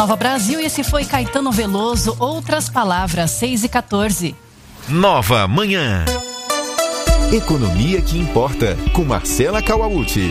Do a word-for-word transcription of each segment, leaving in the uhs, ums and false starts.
Nova Brasil, e esse foi Caetano Veloso, Outras Palavras, seis e quatorze. Nova Manhã. Economia que importa, com Marcela Kawauchi.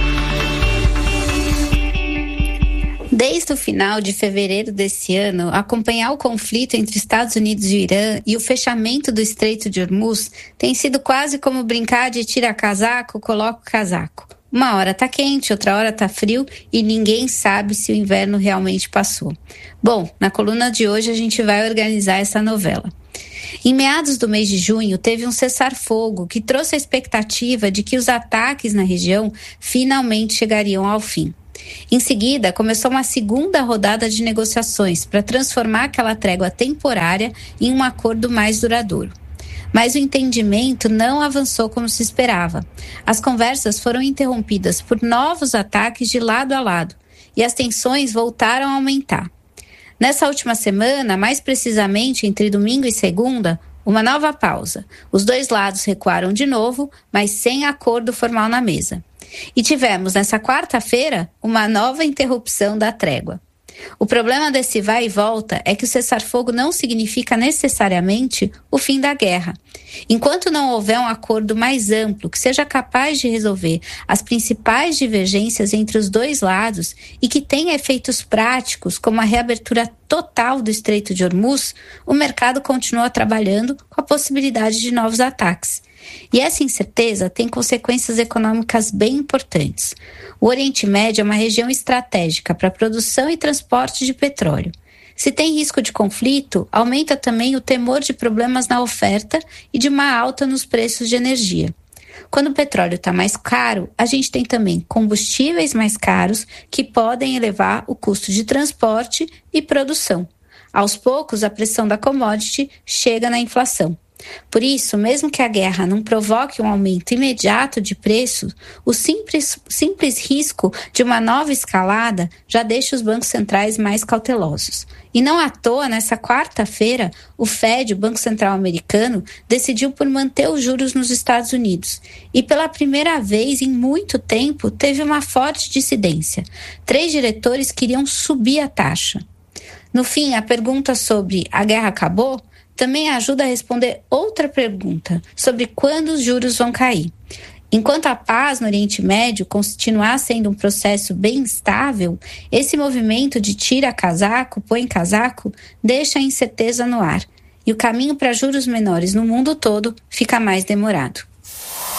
Desde o final de fevereiro desse ano, acompanhar o conflito entre Estados Unidos e Irã e o fechamento do Estreito de Hormuz tem sido quase como brincar de tira casaco, coloca o casaco. Uma hora tá quente, outra hora tá frio e ninguém sabe se o inverno realmente passou. Bom, na coluna de hoje a gente vai organizar essa novela. Em meados do mês de junho, teve um cessar-fogo que trouxe a expectativa de que os ataques na região finalmente chegariam ao fim. Em seguida, começou uma segunda rodada de negociações para transformar aquela trégua temporária em um acordo mais duradouro. Mas o entendimento não avançou como se esperava. As conversas foram interrompidas por novos ataques de lado a lado e as tensões voltaram a aumentar. Nessa última semana, mais precisamente entre domingo e segunda, uma nova pausa. Os dois lados recuaram de novo, mas sem acordo formal na mesa. E tivemos, nessa quarta-feira, uma nova interrupção da trégua. O problema desse vai e volta é que o cessar-fogo não significa necessariamente o fim da guerra. Enquanto não houver um acordo mais amplo que seja capaz de resolver as principais divergências entre os dois lados e que tenha efeitos práticos, como a reabertura total do Estreito de Hormuz, o mercado continua trabalhando com a possibilidade de novos ataques. E essa incerteza tem consequências econômicas bem importantes. O Oriente Médio é uma região estratégica para a produção e transporte de petróleo. Se tem risco de conflito, aumenta também o temor de problemas na oferta e de uma alta nos preços de energia. Quando o petróleo está mais caro, a gente tem também combustíveis mais caros que podem elevar o custo de transporte e produção. Aos poucos, a pressão da commodity chega na inflação. Por isso, mesmo que a guerra não provoque um aumento imediato de preços, o simples, simples risco de uma nova escalada já deixa os bancos centrais mais cautelosos. E não à toa, nessa quarta-feira, o Fed, o Banco Central Americano, decidiu por manter os juros nos Estados Unidos. E pela primeira vez em muito tempo, teve uma forte dissidência. Três diretores queriam subir a taxa. No fim, a pergunta sobre a guerra acabou também ajuda a responder outra pergunta sobre quando os juros vão cair. Enquanto a paz no Oriente Médio continuar sendo um processo bem estável, esse movimento de tira casaco, põe casaco, deixa a incerteza no ar. E o caminho para juros menores no mundo todo fica mais demorado.